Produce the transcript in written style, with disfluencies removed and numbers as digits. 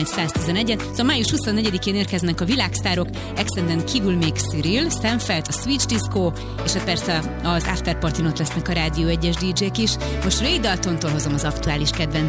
061-111-et. Szóval május 24-én érkeznek a világsztárok, Extenden kívül még Cyril, Stanfeld, a Switch Disco, és hát persze az After Partyn ott lesznek a Rádió 1-es DJ-k is. Most Ray Daltontól hozom az aktuális kedvencem.